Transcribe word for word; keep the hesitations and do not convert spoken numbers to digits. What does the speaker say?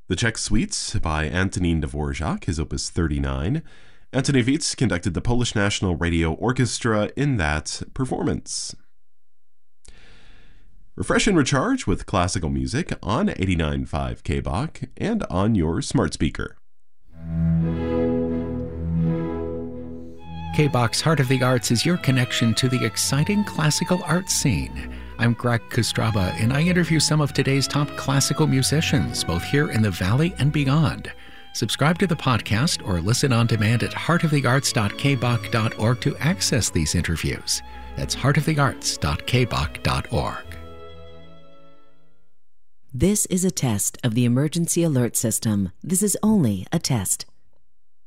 The Czech Suites by Antonín Dvorak, his opus thirty-nine. Antoni Witte conducted the Polish National Radio Orchestra in that performance. Refresh and recharge with classical music on eighty-nine point five K B O C and on your smart speaker. K B O C's Heart of the Arts is your connection to the exciting classical arts scene. I'm Greg Kostraba, and I interview some of today's top classical musicians, both here in the Valley and beyond. Subscribe to the podcast or listen on demand at heart of the arts dot k b o c dot org to access these interviews. That's heart of the arts dot k b o c dot org. This is a test of the emergency alert system. This is only a test.